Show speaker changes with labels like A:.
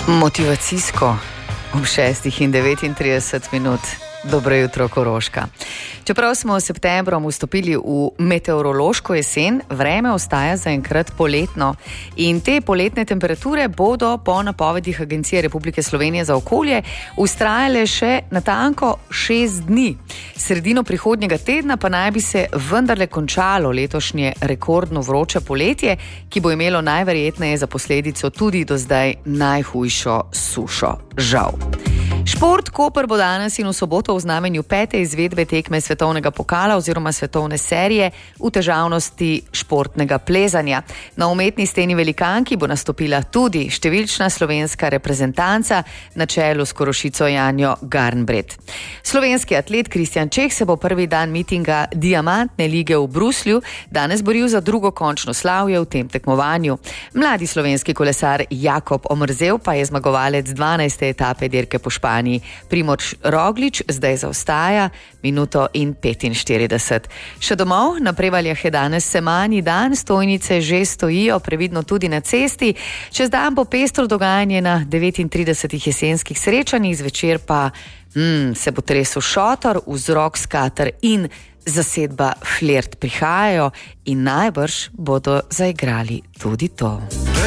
A: Motivacijsko ob 6:39. Dobro jutro, Koroška. Čeprav smo s septembrom vstopili v meteorološko jesen, vreme ostaja zaenkrat poletno. In te poletne temperature bodo po napovedih Agencije Republike Slovenije za okolje vztrajale še natanko 6 dni. Sredino prihodnjega tedna pa naj bi se vendarle končalo letošnje rekordno vroče poletje, ki bo imelo najverjetneje za posledico tudi do zdaj najhujšo sušo. Žal. Šport Koper bo danes in v soboto v znamenju 5. izvedbe tekme svetovnega pokala oziroma svetovne serije v težavnosti športnega plezanja. Na umetni steni velikanki bo nastopila tudi številčna slovenska reprezentanca na čelu s Korošico Janjo Garnbret. Slovenski atlet Kristjan Čeh se bo prvi dan mitinga Diamantne lige v Bruslju danes boril za drugo končno slavje v tem tekmovanju. Mladi slovenski kolesar Jakob Omerzel pa je zmagovalec 12. etape dirke po Španiji. Primož Roglič zdaj zaostaja minuto in 45. Še domov, na Prevaljah je danes semanji dan, stojnice že stojijo, previdno tudi na cesti. Čez dan bo pestro dogajanje na 39 jesenskih srečanjih, zvečer pa se bo tresel šotor, vzrok skater in zasedba Flirt prihajajo in najbrž bodo zaigrali tudi to.